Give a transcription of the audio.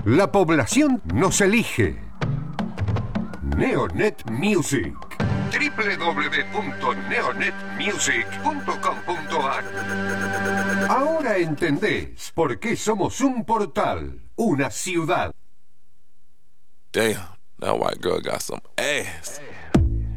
La población nos elige. Neonet Music. www.neonetmusic.com.ar. Ahora entendés por qué somos un portal, una ciudad. Damn, that white girl got some ass.